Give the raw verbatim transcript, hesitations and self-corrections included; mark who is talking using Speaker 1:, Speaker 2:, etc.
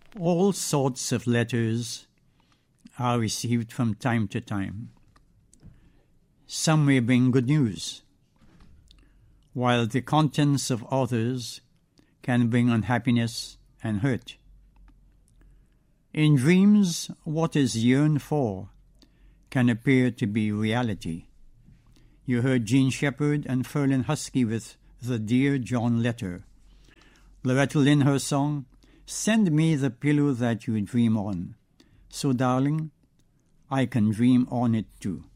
Speaker 1: All sorts of letters are received from time to time. Some may bring good news, while the contents of others can bring unhappiness and hurt. In dreams, what is yearned for can appear to be reality. You heard Jean Shepherd and Ferlin Husky with the Dear John letter. Loretta Lynn, her song, Send Me the Pillow That You Dream On. So, darling, I can dream on it too.